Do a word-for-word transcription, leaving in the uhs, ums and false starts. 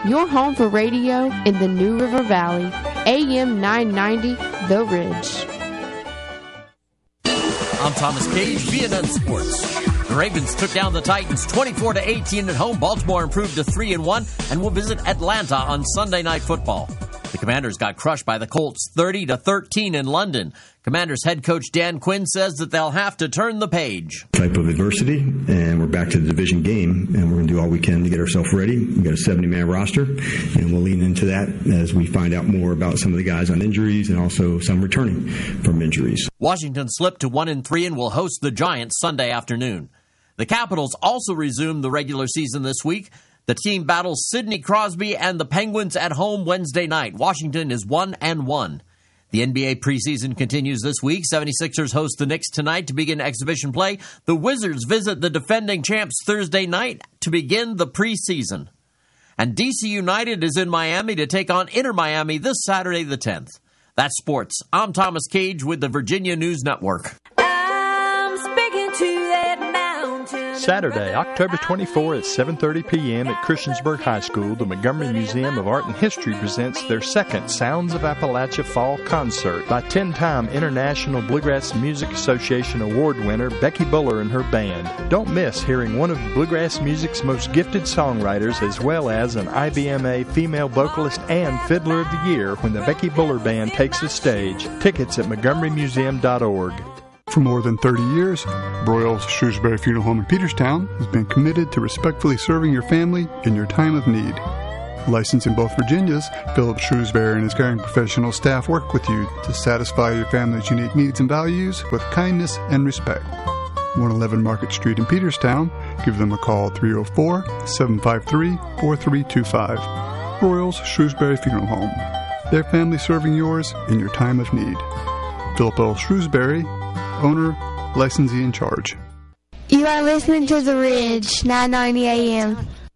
your home for radio in the New River Valley. A M nine ninety, The Ridge. I'm Thomas Cage, V N N Sports. The Ravens took down the Titans twenty-four to eighteen at home. Baltimore improved to three and one and will visit Atlanta on Sunday Night Football. The Commanders got crushed by the Colts thirty to thirteen in London. Commanders head coach Dan Quinn says that they'll have to turn the page. Type of adversity, and we're back to the division game, and we're going to do all we can to get ourselves ready. We've got a seventy-man roster, and we'll lean into that as we find out more about some of the guys on injuries and also some returning from injuries. Washington slipped to one and three and will host the Giants Sunday afternoon. The Capitals also resumed the regular season this week. The team battles Sidney Crosby and the Penguins at home Wednesday night. Washington is one and one. The N B A preseason continues this week. seventy-sixers host the Knicks tonight to begin exhibition play. The Wizards visit the defending champs Thursday night to begin the preseason. And D C United is in Miami to take on Inter Miami this Saturday the tenth. That's sports. I'm Thomas Cage with the Virginia News Network. I'm speaking to that mountain. Saturday, October twenty-fourth at seven thirty p.m. at Christiansburg High School, the Montgomery Museum of Art and History presents their second Sounds of Appalachia Fall Concert by ten-time International Bluegrass Music Association Award winner Becky Buller and her band. Don't miss hearing one of bluegrass music's most gifted songwriters as well as an I B M A female vocalist and fiddler of the year when the Becky Buller Band takes the stage. Tickets at montgomery museum dot org. For more than thirty years, Broyles Shrewsbury Funeral Home in Peterstown has been committed to respectfully serving your family in your time of need. Licensed in both Virginias, Philip Shrewsbury and his caring professional staff work with you to satisfy your family's unique needs and values with kindness and respect. one eleven Market Street in Peterstown. Give them a call at three oh four, seven five three, four three two five. Broyles Shrewsbury Funeral Home. Their family serving yours in your time of need. Philip L. Shrewsbury, owner, licensee in charge. You are listening to The Ridge, nine ninety A M.